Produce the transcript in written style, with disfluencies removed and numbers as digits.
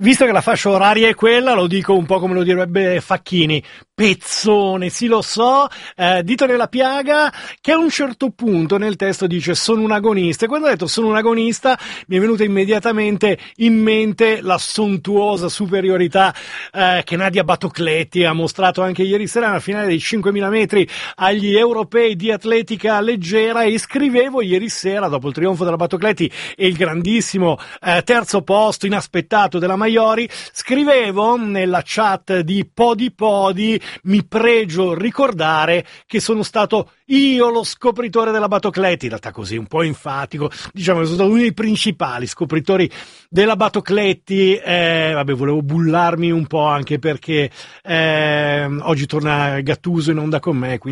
Visto che la fascia oraria è quella, lo dico un po' come lo direbbe Facchini, pezzone, sì lo so, dito nella piaga, che a un certo punto nel testo dice sono un agonista, e quando ha detto sono un agonista mi è venuta immediatamente in mente la sontuosa superiorità che Nadia Batocletti ha mostrato anche ieri sera nella finale dei 5.000 metri agli europei di atletica leggera, e scrivevo ieri sera, dopo il trionfo della Batocletti e il grandissimo terzo posto inaspettato della Maiori, scrivevo nella chat di Podi, mi pregio ricordare che sono stato io lo scopritore della Batocletti, in realtà così un po' enfatico, diciamo che sono stato uno dei principali scopritori della Batocletti. Volevo bullarmi un po' anche perché oggi torna Gattuso in onda con me,